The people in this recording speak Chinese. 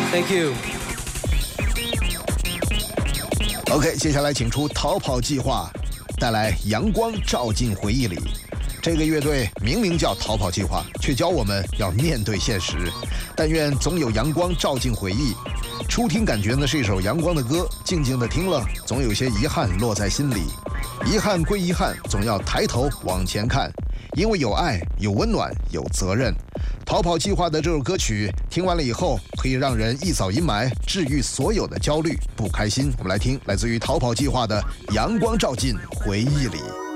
Thank you。 OK， 接下来请出逃跑计划，带来阳光照进回忆里。这个乐队明明叫逃跑计划，却教我们要面对现实。但愿总有阳光照进回忆。初听感觉呢是一首阳光的歌，静静的听了，总有些遗憾落在心里。遗憾归遗憾，总要抬头往前看，因为有爱，有温暖，有责任。逃跑计划的这首歌曲听完了以后，可以让人一扫阴霾，治愈所有的焦虑不开心。我们来听来自于逃跑计划的阳光照进回忆里。